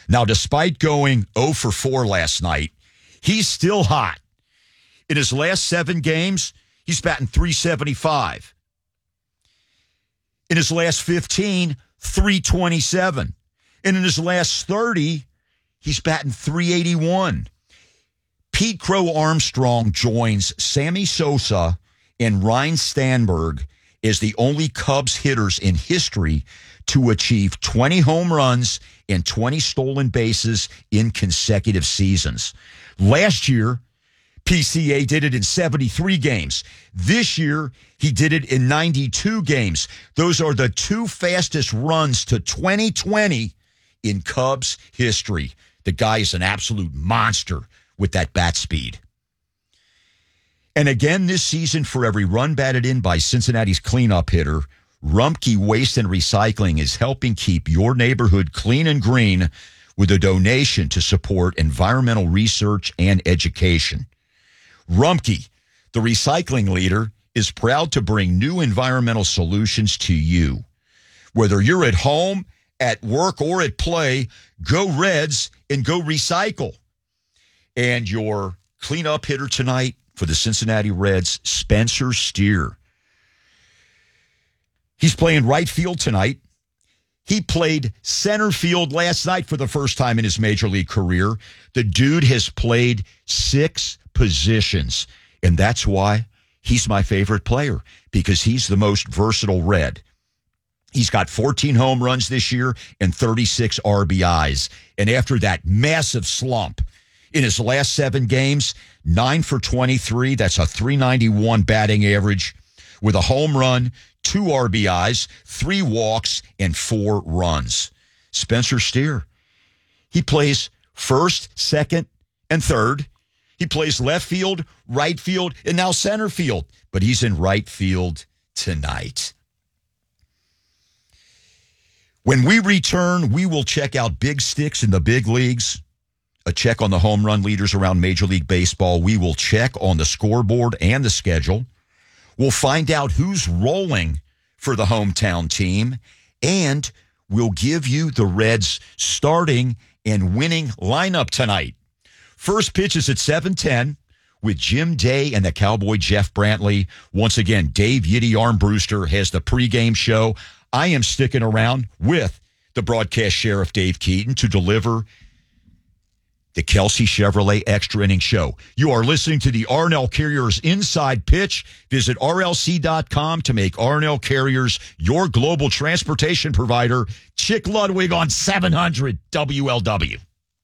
Now, despite going 0 for 4 last night, he's still hot. In his last 7 games, he's batting .375. In his last 15, .327. And in his last 30, he's batting .381. Pete Crow Armstrong joins Sammy Sosa and Ryne Stanberg as the only Cubs hitters in history to achieve 20 home runs and 20 stolen bases in consecutive seasons. Last year, PCA did it in 73 games. This year, he did it in 92 games. Those are the 2 fastest runs to 2020 in Cubs history. The guy is an absolute monster with that bat speed. And again this season, for every run batted in by Cincinnati's cleanup hitter, Rumpke Waste and Recycling is helping keep your neighborhood clean and green with a donation to support environmental research and education. Rumpke, the recycling leader, is proud to bring new environmental solutions to you. Whether you're at home, at work, or at play, go Reds and go recycle. And your cleanup hitter tonight for the Cincinnati Reds, Spencer Steer. He's playing right field tonight. He played center field last night for the first time in his major league career. The dude has played 6 positions, and that's why he's my favorite player, because he's the most versatile Red. He's got 14 home runs this year and 36 RBIs. And after that massive slump in his last 7 games, 9 for 23, that's a .391 batting average with a home run, 2 RBIs, 3 walks, and 4 runs. Spencer Steer, he plays first, second, and third. He plays left field, right field, and now center field. But he's in right field tonight. When we return, we will check out big sticks in the big leagues, a check on the home run leaders around Major League Baseball. We will check on the scoreboard and the schedule. We'll find out who's rolling for the hometown team, and we'll give you the Reds' starting and winning lineup tonight. First pitch is at 7:10 with Jim Day and the Cowboy Jeff Brantley. Once again, Dave Yiddy Armbruster has the pregame show. I am sticking around with the broadcast sheriff, Dave Keaton, to deliver the Kelsey Chevrolet Extra Inning Show. You are listening to the R+L Carriers Inside Pitch. Visit RLC.com to make R+L Carriers your global transportation provider. Chick Ludwig on 700 WLW.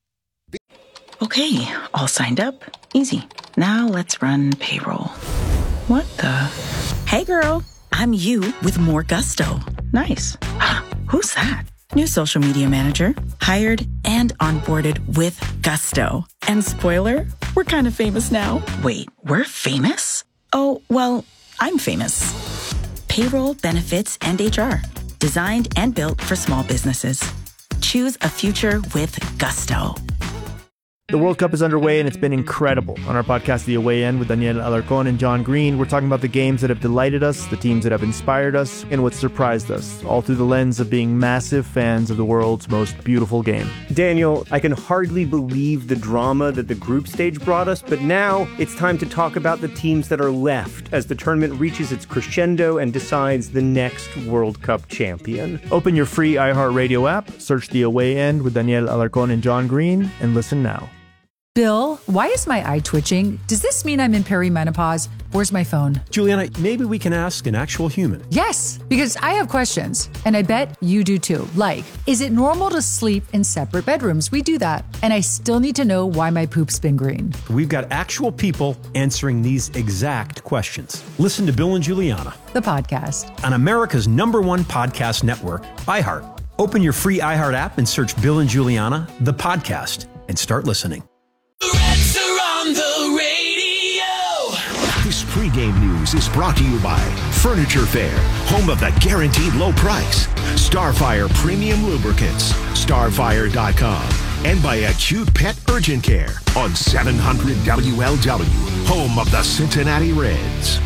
Okay, all signed up. Easy. Now let's run payroll. What the? Hey, girl. I'm you with more gusto. Nice. Who's that? New social media manager. Hired and onboarded with gusto. And spoiler, we're kind of famous now. Wait, we're famous? Oh, well, I'm famous. Payroll, benefits, and HR. Designed and built for small businesses. Choose a future with gusto. The World Cup is underway, and it's been incredible. On our podcast, The Away End, with Daniel Alarcón and John Green, we're talking about the games that have delighted us, the teams that have inspired us, and what surprised us, all through the lens of being massive fans of the world's most beautiful game. Daniel, I can hardly believe the drama that the group stage brought us, but now it's time to talk about the teams that are left as the tournament reaches its crescendo and decides the next World Cup champion. Open your free iHeartRadio app, search The Away End with Daniel Alarcón and John Green, and listen now. Bill, why is my eye twitching? Does this mean I'm in perimenopause? Where's my phone? Juliana, maybe we can ask an actual human. Yes, because I have questions, and I bet you do too. Like, is it normal to sleep in separate bedrooms? We do that. And I still need to know why my poop's been green. We've got actual people answering these exact questions. Listen to Bill and Juliana, the podcast, on America's #1 podcast network, iHeart. Open your free iHeart app and search Bill and Juliana, the podcast, and start listening. Reds are on the radio. This pregame news is brought to you by Furniture Fair, home of the guaranteed low price. Starfire Premium Lubricants, starfire.com. And by Acute Pet Urgent Care on 700 WLW, home of the Cincinnati Reds.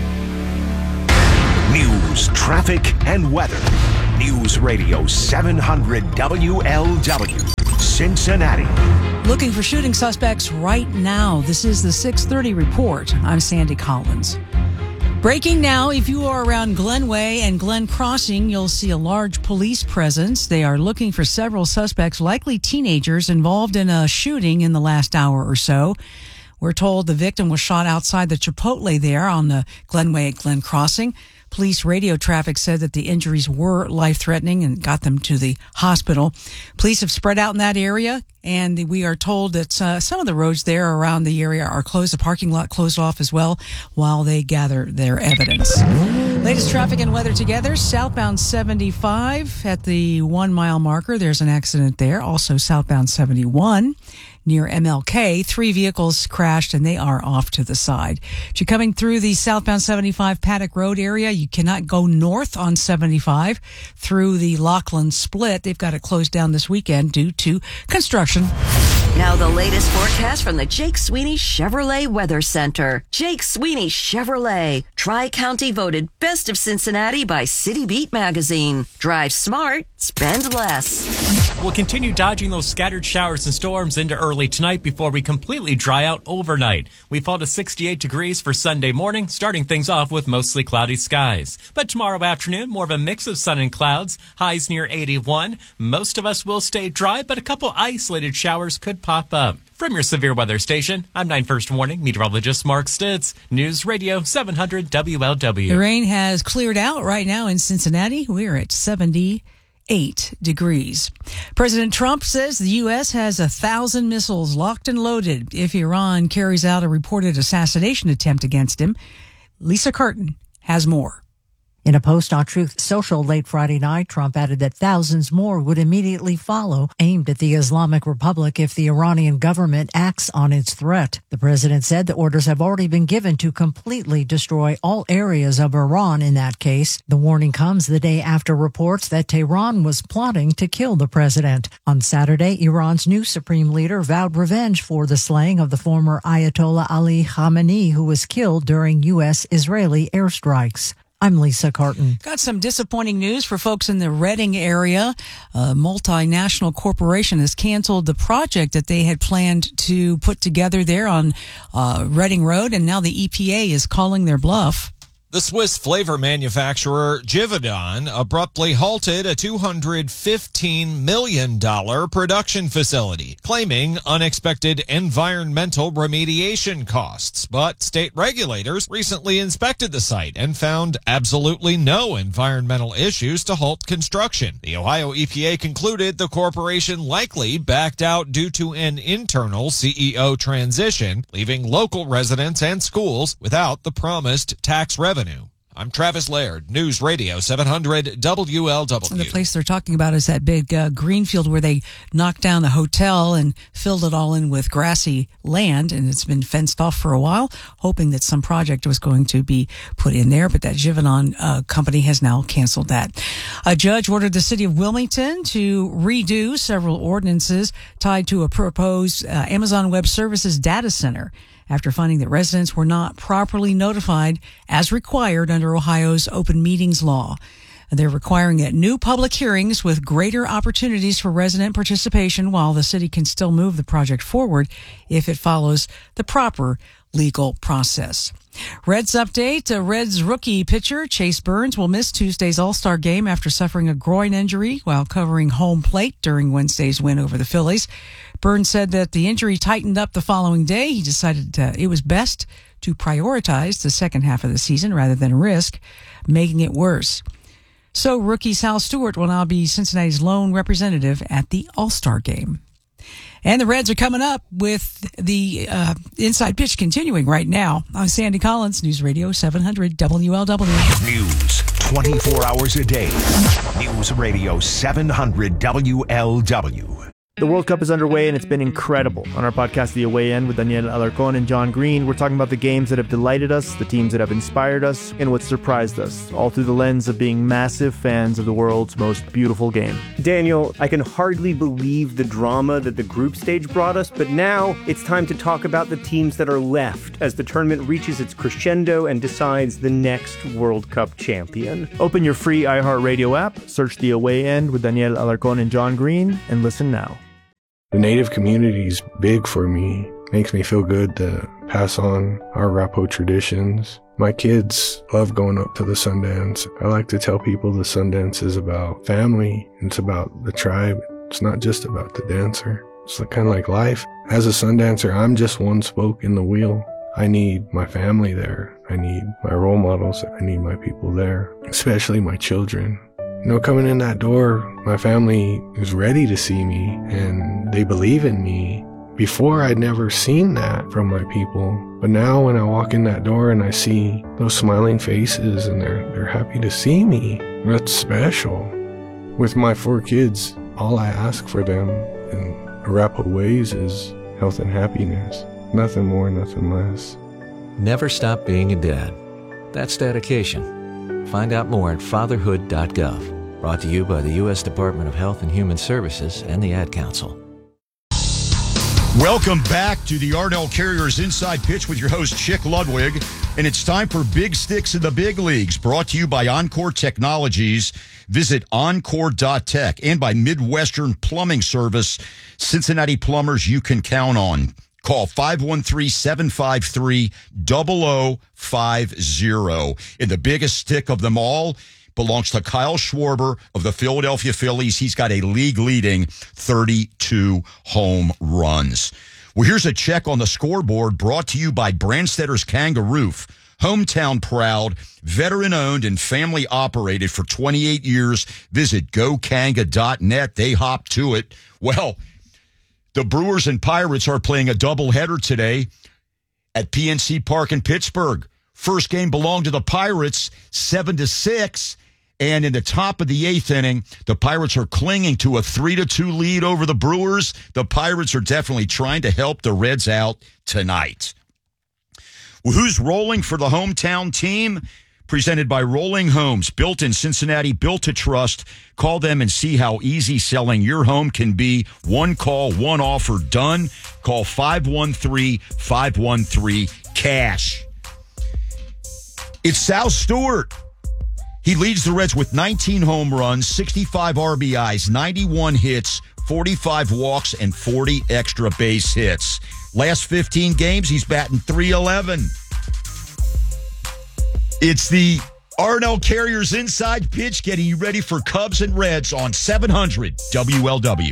News, traffic, and weather. News Radio 700 WLW. Cincinnati. Looking for shooting suspects right now. This is the 6:30 report. I'm Sandy Collins. Breaking now, if you are around Glenway and Glen Crossing, you'll see a large police presence. They are looking for several suspects, likely teenagers, involved in a shooting in the last hour or so. We're told the victim was shot outside the Chipotle there on the Glenway at Glen Crossing. Police radio traffic said that the injuries were life-threatening and got them to the hospital. Police have spread out in that area, and we are told that some of the roads there around the area are closed. The parking lot closed off as well while they gather their evidence. Latest traffic and weather together. Southbound 75 at the 1 mile marker. There's an accident there. Also southbound 71 near MLK. 3 vehicles crashed and they are off to the side. If you're coming through the southbound 75 Paddock Road area, you cannot go north on 75 through the Laughlin split. They've got it closed down this weekend due to construction. Now the latest forecast from the Jake Sweeney Chevrolet Weather Center. Jake Sweeney Chevrolet. Tri-County voted Best of Cincinnati by City Beat magazine. Drive smart, spend less. We'll continue dodging those scattered showers and storms into early tonight before we completely dry out overnight. We fall to 68 degrees for Sunday morning, starting things off with mostly cloudy skies. But tomorrow afternoon, more of a mix of sun and clouds, highs near 81. Most of us will stay dry, but a couple isolated showers could pop up. From your severe weather station, I'm 9 First Warning meteorologist Mark Stitz, News Radio 700 WLW. The rain has cleared out right now in Cincinnati. We're at 78 degrees. President Trump says the U.S. has 1,000 missiles locked and loaded if Iran carries out a reported assassination attempt against him. Lisa Curtin has more. In a post on Truth Social late Friday night, Trump added that thousands more would immediately follow, aimed at the Islamic Republic if the Iranian government acts on its threat. The president said the orders have already been given to completely destroy all areas of Iran in that case. The warning comes the day after reports that Tehran was plotting to kill the president. On Saturday, Iran's new supreme leader vowed revenge for the slaying of the former Ayatollah Ali Khamenei, who was killed during U.S.-Israeli airstrikes. I'm Lisa Carton. Got some disappointing news for folks in the Reading area. A multinational corporation has canceled the project that they had planned to put together there on Reading Road, and now the EPA is calling their bluff. The Swiss flavor manufacturer Givaudan abruptly halted a $215 million production facility, claiming unexpected environmental remediation costs. But state regulators recently inspected the site and found absolutely no environmental issues to halt construction. The Ohio EPA concluded the corporation likely backed out due to an internal CEO transition, leaving local residents and schools without the promised tax revenue. I'm Travis Laird, News Radio 700 WLW. And the place they're talking about is that big greenfield where they knocked down the hotel and filled it all in with grassy land, and it's been fenced off for a while, hoping that some project was going to be put in there, but that Givaudan company has now canceled that. A judge ordered the city of Wilmington to redo several ordinances tied to a proposed Amazon Web Services data center, after finding that residents were not properly notified as required under Ohio's open meetings law. They're requiring that new public hearings with greater opportunities for resident participation, while the city can still move the project forward if it follows the proper legal process. Reds update. Reds rookie pitcher Chase Burns will miss Tuesday's All-Star game after suffering a groin injury while covering home plate during Wednesday's win over the Phillies. Burns said that the injury tightened up the following day. He decided it was best to prioritize the second half of the season rather than risk making it worse. So rookie Sal Stewart will now be Cincinnati's lone representative at the All-Star game. And the Reds are coming up with the Inside Pitch continuing right now. I'm Sandy Collins, News Radio 700 WLW. News 24 hours a day. News Radio 700 WLW. The World Cup is underway, and it's been incredible. On our podcast, The Away End, with Daniel Alarcon and John Green, we're talking about the games that have delighted us, the teams that have inspired us, and what surprised us, all through the lens of being massive fans of the world's most beautiful game. Daniel, I can hardly believe the drama that the group stage brought us, but now it's time to talk about the teams that are left as the tournament reaches its crescendo and decides the next World Cup champion. Open your free iHeartRadio app, search The Away End with Daniel Alarcon and John Green, and listen now. The Native community is big for me. Makes me feel good to pass on our Arapaho traditions. My kids love going up to the Sundance. I like to tell people the Sundance is about family. It's about the tribe. It's not just about the dancer. It's kind of like life. As a Sundancer, I'm just one spoke in the wheel. I need my family there. I need my role models. I need my people there, especially my children. Coming in that door, my family is ready to see me and they believe in me. Before, I'd never seen that from my people. But now when I walk in that door and I see those smiling faces and they're happy to see me, that's special. With my 4 kids, all I ask for them in Arapaho ways is health and happiness. Nothing more, nothing less. Never stop being a dad. That's dedication. Find out more at fatherhood.gov. Brought to you by the U.S. Department of Health and Human Services and the Ad Council. Welcome back to the Ardell Carriers Inside Pitch with your host, Chick Ludwig. And it's time for Big Sticks in the Big Leagues, brought to you by Encore Technologies. Visit encore.tech and by Midwestern Plumbing Service, Cincinnati plumbers you can count on. Call 513-753-0050. And the biggest stick of them all belongs to Kyle Schwarber of the Philadelphia Phillies. He's got a league-leading 32 home runs. Well, here's a check on the scoreboard brought to you by Brandstetter's Kangaroof. Hometown proud, veteran-owned, and family-operated for 28 years. Visit gokanga.net. They hop to it. Well, the Brewers and Pirates are playing a doubleheader today at PNC Park in Pittsburgh. First game belonged to the Pirates, 7-6. And in the top of the 8th inning, the Pirates are clinging to a 3-2 lead over the Brewers. The Pirates are definitely trying to help the Reds out tonight. Well, who's rolling for the hometown team? Presented by Rolling Homes, built in Cincinnati, built to trust. Call them and see how easy selling your home can be. One call, one offer, done. Call 513-513-CASH. It's Sal Stewart. He leads the Reds with 19 home runs, 65 RBIs, 91 hits, 45 walks, and 40 extra base hits. Last 15 games, he's batting .311. It's the Ardell Carriers Inside Pitch, getting you ready for Cubs and Reds on 700 WLW.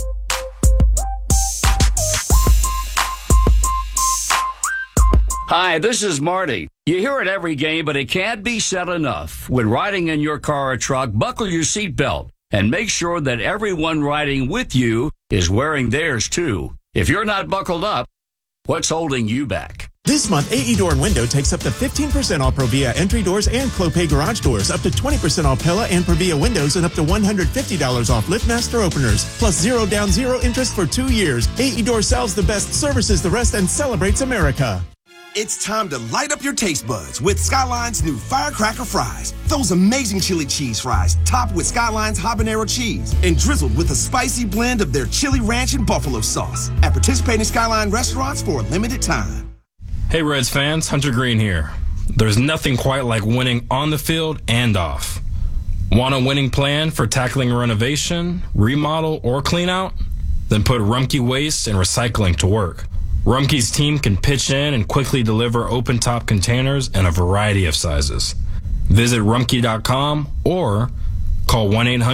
Hi, this is Marty. You hear it every game, but it can't be said enough. When riding in your car or truck, buckle your seatbelt and make sure that everyone riding with you is wearing theirs too. If you're not buckled up, what's holding you back? This month, AE Door and Window takes up to 15% off Provia entry doors and Clopay garage doors, up to 20% off Pella and Provia windows, and up to $150 off LiftMaster openers. Plus 0 down, 0 interest for 2 years. AE Door sells the best, services the rest, and celebrates America. It's time to light up your taste buds with Skyline's new Firecracker Fries. Those amazing chili cheese fries, topped with Skyline's habanero cheese and drizzled with a spicy blend of their chili ranch and buffalo sauce. At participating Skyline restaurants for a limited time. Hey Reds fans, Hunter Green here. There's nothing quite like winning on the field and off. Want a winning plan for tackling renovation, remodel, or clean out? Then put Rumpke Waste and Recycling to work. Rumpke's team can pitch in and quickly deliver open-top containers in a variety of sizes. Visit Rumpke.com or call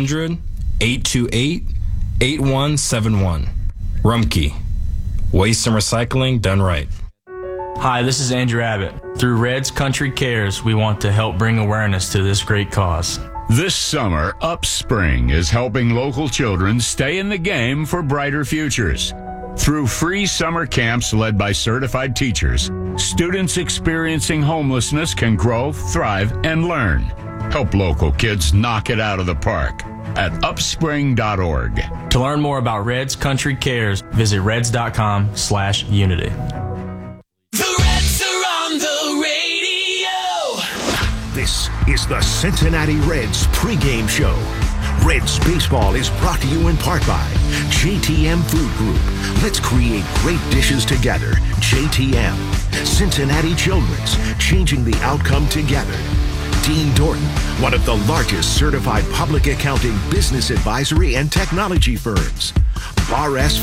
1-800-828-8171. Rumpke. Waste and recycling done right. Hi, this is Andrew Abbott. Through Reds Country Cares, we want to help bring awareness to this great cause. This summer, Upspring is helping local children stay in the game for brighter futures. Through free summer camps led by certified teachers, students experiencing homelessness can grow, thrive, and learn. Help local kids knock it out of the park at upspring.org. To learn more about Reds Country Cares, visit reds.com/unity. The Reds are on the radio. This is the Cincinnati Reds pregame show. Reds baseball is brought to you in part by JTM Food Group. Let's create great dishes together. JTM. Cincinnati Children's, changing the outcome together. Dean Dorton, one of the largest certified public accounting, business advisory, and technology firms. Bar S